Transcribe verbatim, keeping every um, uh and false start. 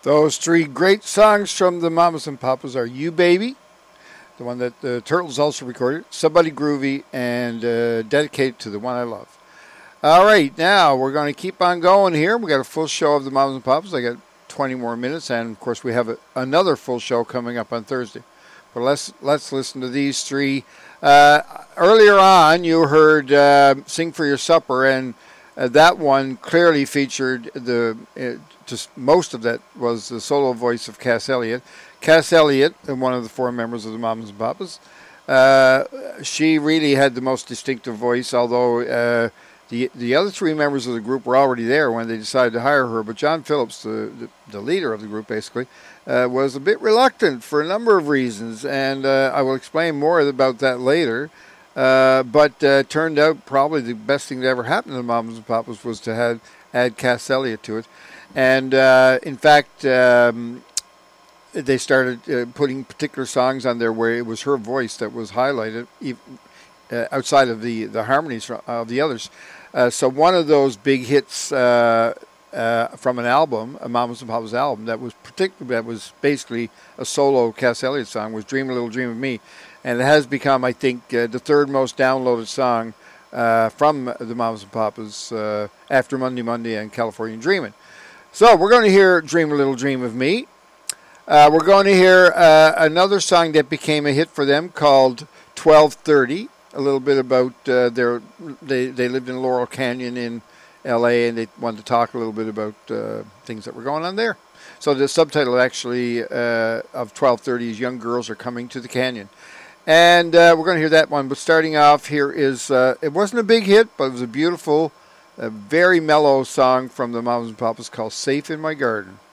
Those three great songs from the Mamas and Papas are You Baby, the one that the Turtles also recorded, Somebody Groovy, and uh, Dedicated to the One I Love. All right, now we're going to keep on going here. We got a full show of the Mamas and Papas. I got twenty more minutes, and of course we have a, another full show coming up on Thursday. But let's let's listen to these three. Uh, earlier on, you heard uh, "Sing for Your Supper," and uh, that one clearly featured the. Uh, just most of that was the solo voice of Cass Elliot. Cass Elliot, one of the four members of the Mamas and Papas, uh, she really had the most distinctive voice, although uh, the the other three members of the group were already there when they decided to hire her. But John Phillips, the, the, the leader of the group basically, uh, was a bit reluctant for a number of reasons, and uh, I will explain more about that later. Uh, but uh, it turned out probably the best thing that ever happened to the Mamas and Papas was to have, add Cass Elliot to it. And, uh, in fact, um, they started uh, putting particular songs on there where it was her voice that was highlighted even, uh, outside of the, the harmonies of the others. Uh, so one of those big hits uh, uh, from an album, a Mamas and Papas album, that was particular, that was basically a solo Cass Elliot song, was Dream a Little Dream of Me. And it has become, I think, uh, the third most downloaded song uh, from the Mamas and Papas uh, after Monday Monday and California Dreamin'. So we're going to hear Dream a Little Dream of Me. Uh, we're going to hear uh, another song that became a hit for them called twelve thirty. A little bit about uh, their they, they lived in Laurel Canyon in L A and they wanted to talk a little bit about uh, things that were going on there. So the subtitle actually uh, of twelve thirty is Young Girls Are Coming to the Canyon. And uh, we're going to hear that one. But starting off here is, uh, it wasn't a big hit, but it was a beautiful, a very mellow song from the Mamas and Papas called Safe in My Garden.